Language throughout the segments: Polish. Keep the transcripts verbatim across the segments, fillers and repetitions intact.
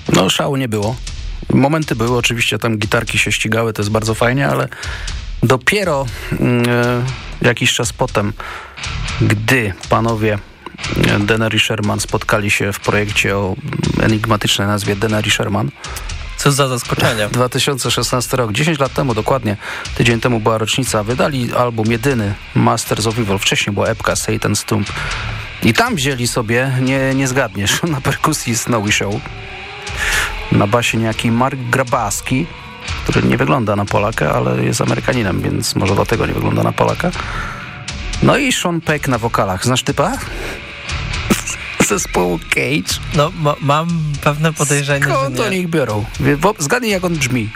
No szału nie było. Momenty były, oczywiście tam gitarki się ścigały, to jest bardzo fajnie, ale dopiero e, jakiś czas potem, gdy panowie Denner i Sherman spotkali się w projekcie o enigmatycznej nazwie Denner i Sherman. Co za zaskoczenie. dwa tysiące szesnasty rok, dziesięć lat temu dokładnie, tydzień temu była rocznica, wydali album jedyny Masters of Evil, wcześniej była epka Satan's Tomb i tam wzięli sobie, nie, nie zgadniesz, na perkusji Snowy Show, na basie niejaki Mark Grabaski, który nie wygląda na Polaka, ale jest Amerykaninem, więc może dlatego nie wygląda na Polaka. No i Sean Peck na wokalach. Znasz typa? Zespołu Cage. No, ma, mam pewne podejrzenie, Skąd że nie. oni ich biorą? Zgadnij, jak on brzmi.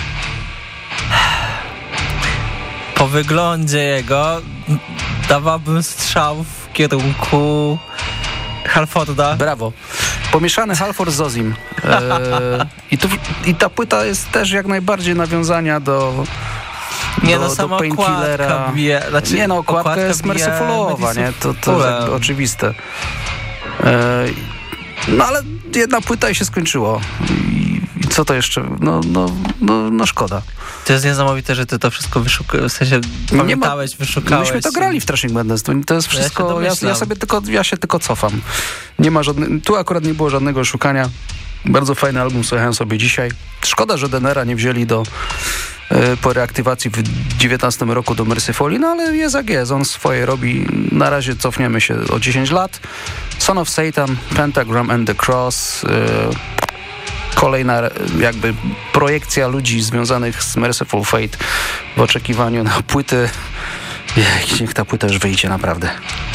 Po wyglądzie jego dawałbym strzał w kierunku Halforda. Brawo. Pomieszany Halford z Ozim. Eee, i, tu, I ta płyta jest też jak najbardziej nawiązania do Nie do, no, sama do Painkillera. okładka bije, znaczy, nie no, okładka, okładka jest mercyfulowa, nie? To, to jest jakby oczywiste. Eee, no ale jedna płyta i się skończyło. I, i co to jeszcze? No, no, no, no szkoda. To jest niesamowite, że ty to wszystko wyszukałeś, w sensie pamiętałeś, nie ma, wyszukałeś. Myśmy to grali w Thrashing Madness. To, to jest wszystko, ja, ja, ja sobie tylko, ja się tylko cofam. Nie ma żadne, tu akurat nie było żadnego szukania. Bardzo fajny album słuchałem sobie dzisiaj. Szkoda, że Dennera nie wzięli do y, po reaktywacji w dziewiętnastym roku do Mercyfuli, no ale jest jak jest. On swoje robi. Na razie cofniemy się o dziesięć lat. Son of Satan, Pentagram and the Cross. Y, Kolejna jakby projekcja ludzi związanych z Mercyful Fate w oczekiwaniu na płyty. Niech ta płyta już wyjdzie naprawdę.